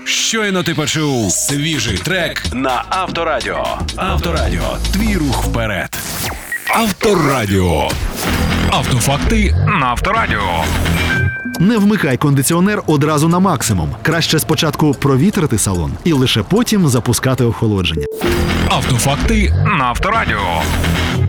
Щойно ти почув свіжий трек на Авторадіо. Авторадіо. Твій рух вперед. Авторадіо. Автофакти на Авторадіо. Не вмикай кондиціонер одразу на максимум. Краще спочатку провітрити салон і лише потім запускати охолодження. Автофакти на Авторадіо.